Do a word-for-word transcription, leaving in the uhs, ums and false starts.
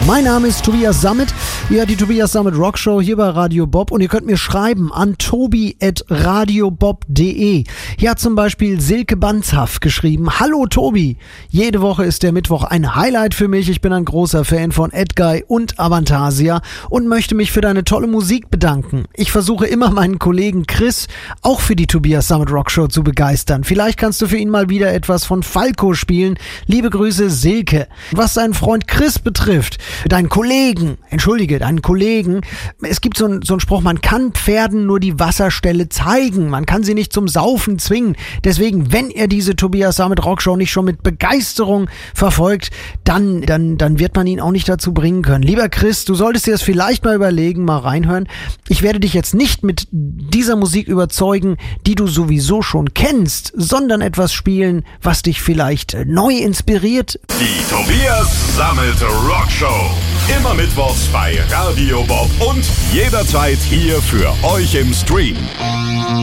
Mein Name ist Tobias Sammet. Ihr hört die Tobias Sammet Rockshow hier bei Radio Bob und ihr könnt mir schreiben an tobi at radiobob punkt de. Hier hat zum Beispiel Silke Banzhaff geschrieben: Hallo Tobi, jede Woche ist der Mittwoch ein Highlight für mich. Ich bin ein großer Fan von Edguy und Avantasia und möchte mich für deine tolle Musik bedanken. Ich versuche immer meinen Kollegen Chris auch für die Tobias Sammet Rockshow zu begeistern. Vielleicht kannst du für ihn mal wieder etwas von Falco spielen. Liebe Grüße, Silke. Was seinen Freund Chris betrifft, deinen Kollegen, entschuldige, deinen Kollegen, es gibt so einen so einen Spruch, man kann Pferden nur die Wasserstelle zeigen, man kann sie nicht zum Saufen zwingen. Deswegen, wenn er diese Tobias Sammet Rockshow nicht schon mit Begeisterung verfolgt, dann, dann, dann wird man ihn auch nicht dazu bringen können. Lieber Chris, du solltest dir das vielleicht mal überlegen, mal reinhören. Ich werde dich jetzt nicht mit dieser Musik überzeugen, die du sowieso schon kennst, sondern etwas spielen, was dich vielleicht neu inspiriert. Die Tobias Sammet Rockshow. Immer mittwochs bei Radio Bob und jederzeit hier für euch im Stream.